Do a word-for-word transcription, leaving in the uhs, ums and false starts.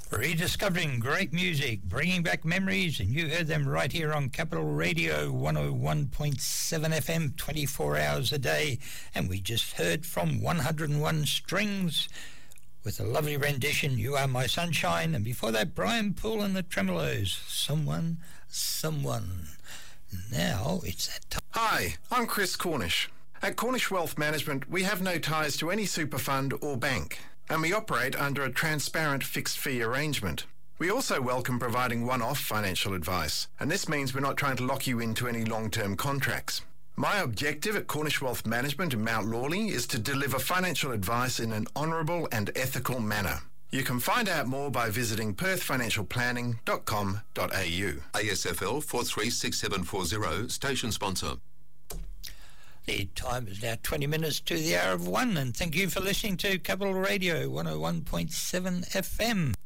Rediscovering great music, bringing back memories, and you heard them right here on Capital Radio one oh one point seven F M, twenty-four hours a day. And we just heard from one oh one Strings with a lovely rendition, You Are My Sunshine. And before that, Brian Poole and the Tremolos, Someone, Someone. Now it's that time. Hi, I'm Chris Cornish. At Cornish Wealth Management, we have no ties to any super fund or bank, and we operate under a transparent fixed fee arrangement. We also welcome providing one-off financial advice, and this means we're not trying to lock you into any long-term contracts. My objective at Cornish Wealth Management in Mount Lawley is to deliver financial advice in an honourable and ethical manner. You can find out more by visiting perth financial planning dot com dot a u. A S F L four three six seven four zero, station sponsor. The time is now twenty minutes to the hour of one, and thank you for listening to Capital Radio one oh one point seven F M.